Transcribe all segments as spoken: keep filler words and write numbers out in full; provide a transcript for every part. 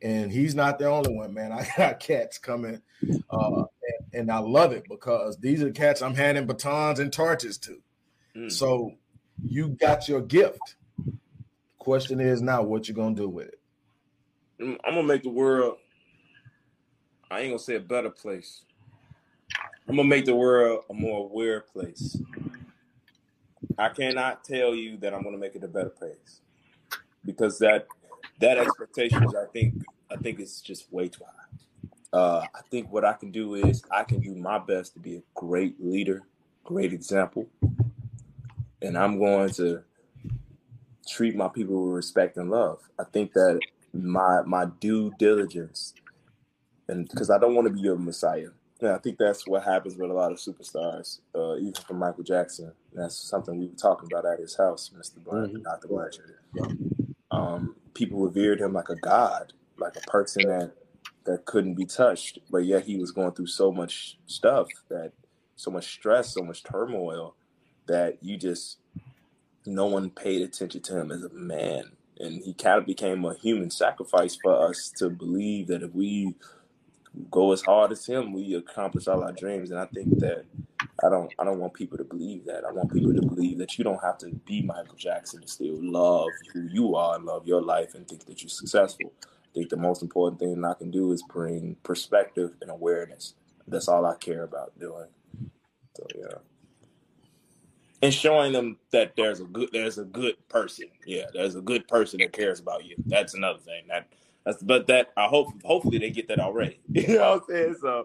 And he's not the only one, man. I got cats coming, uh, and, and I love it because these are the cats I'm handing batons and torches to. Mm. So you got your gift. Question is now what you gonna do with it. I'm gonna make the world, I ain't gonna say a better place. I'm gonna make the world a more aware place. I cannot tell you that I'm gonna make it a better place because that that expectations, I think, I think it's just way too high. Uh, I think what I can do is I can do my best to be a great leader, great example, and I'm going to treat my people with respect and love. I think that my my due diligence, and because I don't want to be your messiah. And I think that's what happens with a lot of superstars, uh, even from Michael Jackson. That's something we were talking about at his house, Mister Blanchard, mm-hmm. Doctor Blanchard. Yeah. Um, people revered him like a god, like a person that that couldn't be touched, but yet he was going through so much stuff, that so much stress, so much turmoil, that you just, no one paid attention to him as a man. And he kind of became a human sacrifice for us to believe that if we go as hard as him, we accomplish all our dreams. And I think that I don't I don't want people to believe that. I want people to believe that you don't have to be Michael Jackson to still love who you are and love your life and think that you're successful. I think the most important thing I can do is bring perspective and awareness. That's all I care about doing. So yeah. And showing them that there's a good there's a good person. Yeah, there's a good person that cares about you. That's another thing. That that's but that I hope hopefully they get that already. You know what I'm saying? So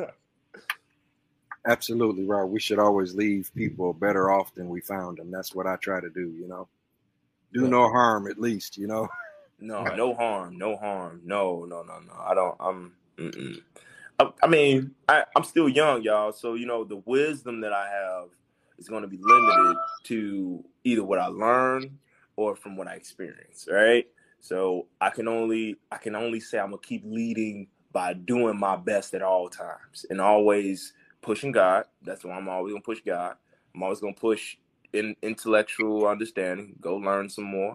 absolutely, Rob. We should always leave people better off than we found them. That's what I try to do, you know. Do yeah. no harm, at least, you know. No, no harm, no harm. No, no, no, no. I don't. I'm. Mm-mm. I, I mean, I, I'm still young, y'all. So you know, the wisdom that I have is going to be limited to either what I learn or from what I experience, right? So I can only I can only say I'm gonna keep leading by doing my best at all times and always pushing God. That's why I'm always gonna push God. I'm always gonna push in intellectual understanding. Go learn some more,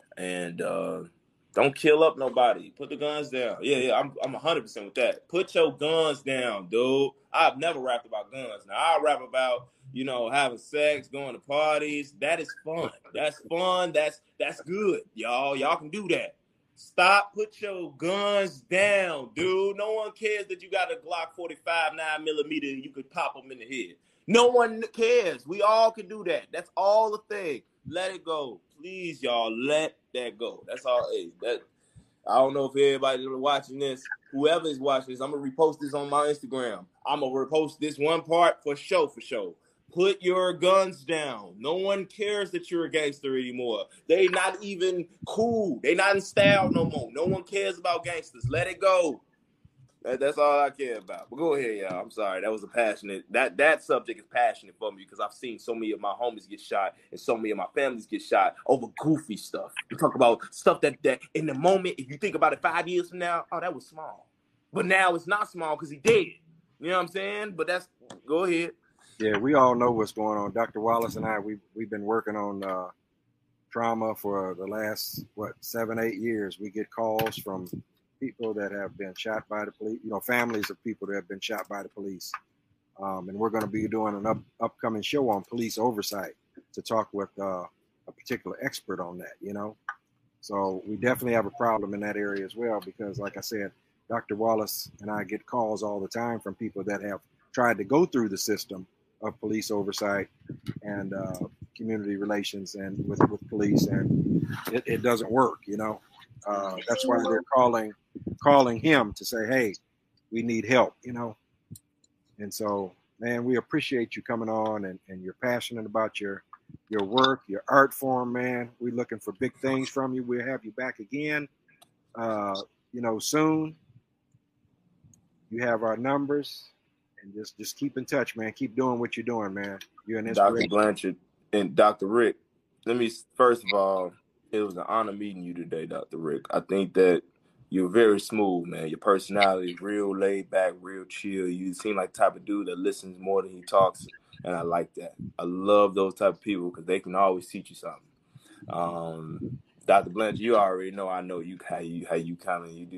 and uh, don't kill up nobody. Put the guns down. Yeah, yeah, I'm I'm one hundred percent with that. Put your guns down, dude. I've never rapped about guns. Now I rap about, you know, having sex, going to parties. That is fun. That's fun. That's that's good, y'all. Y'all can do that. Stop. Put your guns down, dude. No one cares that you got a Glock forty-five nine millimeter and you could pop them in the head. No one cares. We all can do that. That's all the thing. Let it go. Please, y'all, let that go. That's all. Hey, that I don't know if everybody watching this, whoever is watching this, I'm going to repost this on my Instagram. I'm going to repost this one part for show, for show. Put your guns down. No one cares that you're a gangster anymore. They not even cool. They not in style no more. No one cares about gangsters. Let it go. That, that's all I care about. But go ahead, y'all. I'm sorry. That was a passionate, that that subject is passionate for me because I've seen so many of my homies get shot and so many of my families get shot over goofy stuff. We talk about stuff that, that in the moment, if you think about it five years from now, oh, that was small. But now it's not small because he dead. You know what I'm saying? But that's, go ahead. Yeah, we all know what's going on. Doctor Wallace and I, we, we've been working on uh, trauma for the last, what, seven, eight years. We get calls from people that have been shot by the police, you know, families of people that have been shot by the police. Um, and we're going to be doing an up, upcoming show on police oversight to talk with uh, a particular expert on that, you know. So we definitely have a problem in that area as well because, like I said, Doctor Wallace and I get calls all the time from people that have tried to go through the system of police oversight and uh, community relations and with, with police, and it, it doesn't work, you know. Uh, that's why they're calling calling him to say, hey, we need help, you know. And so, man, we appreciate you coming on, and, and you're passionate about your your work, your art form, man. We're looking for big things from you. We'll have you back again, uh, you know, soon. You have our numbers, and just, just keep in touch, man. Keep doing what you're doing, man. You're an inspiration. Doctor Blanchard and Doctor Rick, let me, first of all, it was an honor meeting you today, Doctor Rick. I think that you're very smooth, man. Your personality is real laid back, real chill. You seem like the type of dude that listens more than he talks, and I like that. I love those type of people because they can always teach you something. Um, Doctor Blanchard, you already know I know you how you how you kind of you do.